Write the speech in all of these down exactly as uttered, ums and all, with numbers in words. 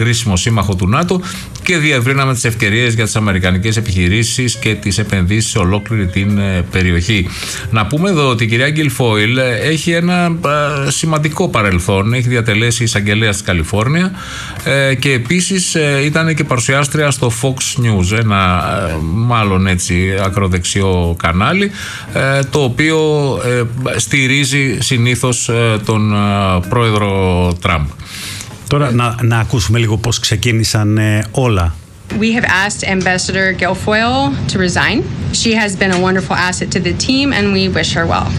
κρίσιμο σύμμαχο του ΝΑΤΟ και διευρύναμε τις ευκαιρίες για τις αμερικανικές επιχειρήσεις και τις επενδύσεις σε ολόκληρη την περιοχή. Να πούμε εδώ ότι η κυρία Γκίλφοιλ έχει ένα α, σημαντικό παρελθόν. Έχει διατελέσει εισαγγελέας της Καλιφόρνια ε, και επίσης ε, ήταν και παρουσιάστρια στο Fox News, ένα ε, μάλλον έτσι ακροδεξιό κανάλι, ε, το οποίο ε, στηρίζει συνήθως ε, τον ε, πρόεδρο Τραμπ. Τώρα να, να ακούσουμε λίγο πώς ξεκίνησαν ε, όλα. We have asked Ambassador Guilfoyle to resign. She has been a wonderful asset to the team and we wish her well.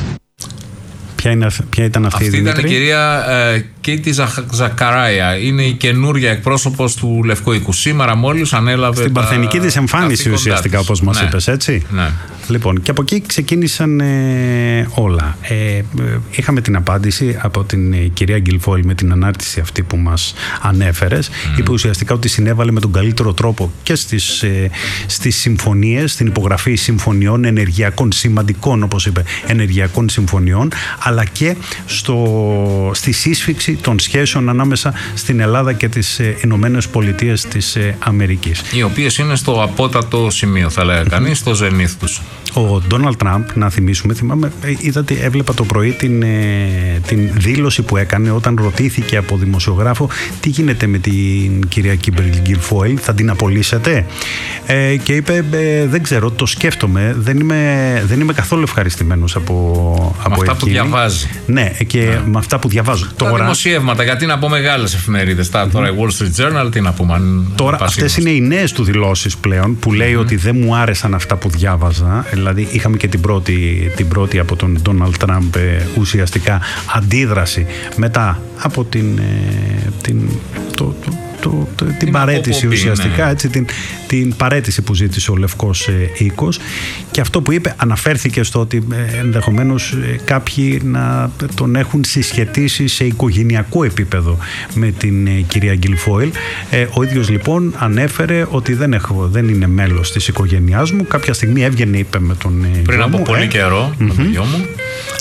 Ποια, είναι, ποια ήταν αυτή, αυτή η ήταν η κυρία ε, Κέιτι Ζακαράια. Είναι η καινούρια εκπρόσωπος του Λευκού Οίκου. Σήμερα μόλις ανέλαβε. Στην παρθενική της εμφάνιση ουσιαστικά, όπως μας ναι. είπες, έτσι. Ναι. Λοιπόν, και από εκεί ξεκίνησαν ε, όλα. Ε, είχαμε την απάντηση από την ε, κυρία Γκίλφοιλ με την ανάρτηση αυτή που μας ανέφερες. Mm. Είπε ουσιαστικά ότι συνέβαλε με τον καλύτερο τρόπο και στις, ε, στις συμφωνίες, στην υπογραφή συμφωνιών ενεργειακών, σημαντικών όπως είπε, ενεργειακών συμφωνιών, αλλά και στο, στη σύσφυξη των σχέσεων ανάμεσα στην Ελλάδα και τις ε, Ηνωμένες Πολιτείες της ε, Αμερικής. Οι οποίες είναι στο απότατο σημείο, θα λέγα κανείς, στο ζενήθ τους. Ο Ντόναλντ Τραμπ, να θυμίσουμε, θυμάμαι, είδατε, έβλεπα το πρωί την, την δήλωση που έκανε όταν ρωτήθηκε από δημοσιογράφο τι γίνεται με την κυρία Κίμπερλι Γκίλφοιλ, θα την απολύσετε? Ε, και είπε, ε, δεν ξέρω, το σκέφτομαι, δεν είμαι, δεν είμαι καθόλου ευχαριστημένος από, με από αυτά εκείνη. Που διαβάζει. Ναι, και ναι. με αυτά που διαβάζω. Τα τώρα, δημοσιεύματα, γιατί να πω μεγάλες εφημερίδες, mm-hmm. τώρα η Wall Street Journal, τι να πούμε. Τώρα αυτές είναι οι νέες του δηλώσεις πλέον που λέει mm-hmm. ότι δεν μου άρεσαν αυτά που διάβαζα. Δηλαδή είχαμε και την πρώτη, την πρώτη από τον Ντόναλντ Τραμπ ε, ουσιαστικά αντίδραση μετά από την, ε, την, το, το, το, το, την, την παρέτηση αποποπή, ουσιαστικά, ναι. έτσι, την, την παρέτηση που ζήτησε ο Λευκός ε, Οίκος, και αυτό που είπε αναφέρθηκε στο ότι ε, ενδεχομένως ε, κάποιοι να τον έχουν συσχετίσει σε οικογενειακό επίπεδο με την ε, κυρία Γκίλφοιλ. Ε, ο ίδιος λοιπόν ανέφερε ότι δεν, έχω, δεν είναι μέλος της οικογένειάς μου. Κάποια στιγμή έβγαινε, είπε, με τον ε, πριν γιο από μου, πολύ ε, καιρό mm-hmm. με τον γιο μου,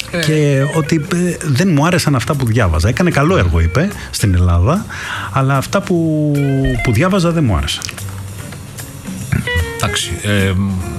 και ότι ε, δεν μου άρεσαν αυτά που διάβαζα. Έκανε καλό έργο, είπε, στην Ελλάδα, αλλά αυτά που, που διάβαζα δεν μου άρεσαν. Εντάξει, ε,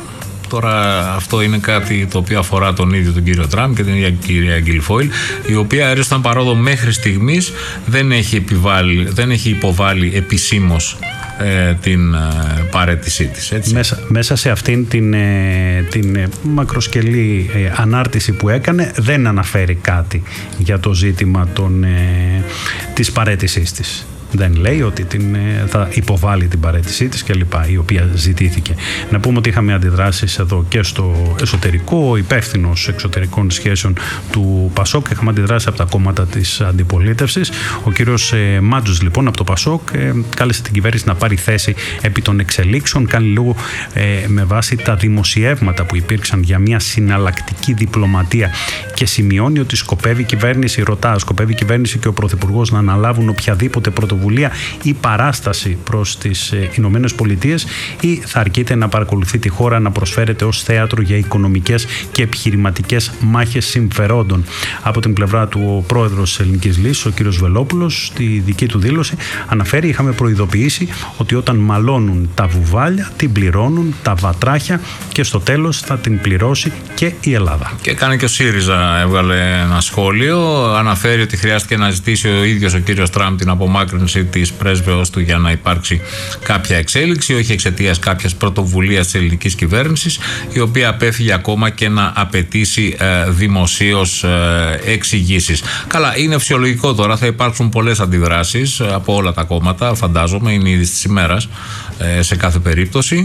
τώρα αυτό είναι κάτι το οποίο αφορά τον ίδιο τον κύριο Τραμπ και την κυρία Γκίλφοιλ, η οποία έρισταν παρόδο μέχρι στιγμής δεν έχει, επιβάλει, δεν έχει υποβάλει επισήμως ε, την ε, παρέτησή της. Έτσι. Μέσα, μέσα σε αυτήν την, ε, την ε, μακροσκελή ε, ανάρτηση που έκανε δεν αναφέρει κάτι για το ζήτημα των, ε, της παρέτησής της. Δεν λέει ότι την, θα υποβάλει την παρέτησή της και λοιπά, η οποία ζητήθηκε. Να πούμε ότι είχαμε αντιδράσεις εδώ και στο εσωτερικό, ο υπεύθυνος εξωτερικών σχέσεων του Πασόκ. Είχαμε αντιδράσεις από τα κόμματα της αντιπολίτευσης. Ο κύριος ε, Μάτζος λοιπόν από το Πασόκ ε, κάλεσε την κυβέρνηση να πάρει θέση επί των εξελίξεων. Κάνει λόγο ε, με βάση τα δημοσιεύματα που υπήρξαν για μια συναλλακτική διπλωματία και σημειώνει ότι σκοπεύει η κυβέρνηση, ρωτά, σκοπεύει η κυβέρνηση και ο Πρωθυπουργός να αναλάβουν οποιαδήποτε πρωτοβουλία ή παράσταση προς τις Ηνωμένες Πολιτείες, ή θα αρκείται να παρακολουθεί τη χώρα να προσφέρεται ως θέατρο για οικονομικές και επιχειρηματικές μάχες συμφερόντων. Από την πλευρά του ο πρόεδρος της Ελληνικής Λύσης, ο κύριος Βελόπουλος, στη δική του δήλωση αναφέρει: είχαμε προειδοποιήσει ότι όταν μαλώνουν τα βουβάλια την πληρώνουν τα βατράχια και στο τέλος θα την πληρώσει και η Ελλάδα. Και κάνει και ο ΣΥΡΙΖΑ, έβγαλε ένα σχόλιο, αναφέρει ότι χρειάστηκε να ζητήσει ο ίδιος ο κύριος Τραμπ την απομάκρυνση της πρέσβεως του για να υπάρξει κάποια εξέλιξη, όχι εξαιτίας κάποιας πρωτοβουλίας της ελληνικής κυβέρνησης, η οποία απέφυγε ακόμα και να απαιτήσει ε, δημοσίως ε, εξηγήσεις. Καλά, είναι φυσιολογικό τώρα, θα υπάρξουν πολλές αντιδράσεις από όλα τα κόμματα, φαντάζομαι, είναι είδη της ημέρας ε, σε κάθε περίπτωση.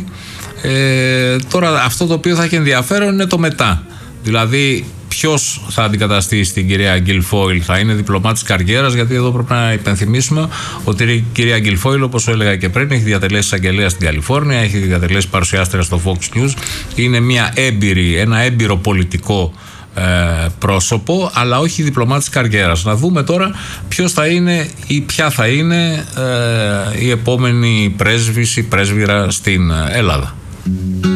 Ε, τώρα αυτό το οποίο θα έχει ενδιαφέρον είναι το μετά. Δηλαδή, ποιος θα αντικαταστήσει την κυρία Γκίλφοιλ? Θα είναι διπλωμάτης καριέρας? Γιατί εδώ πρέπει να υπενθυμίσουμε ότι η κυρία Γκίλφοιλ, όπως έλεγα και πριν, έχει διατελέσει εισαγγελέα στην Καλιφόρνια, έχει διατελέσει παρουσιάστρια στο Fox News. Είναι μια έμπειρη, ένα έμπειρο πολιτικό ε, πρόσωπο, αλλά όχι διπλωμάτης καριέρας. Να δούμε τώρα ποιος θα είναι ή ποια θα είναι ε, η επόμενη πρέσβης ή πρέσβυρα στην Ελλάδα.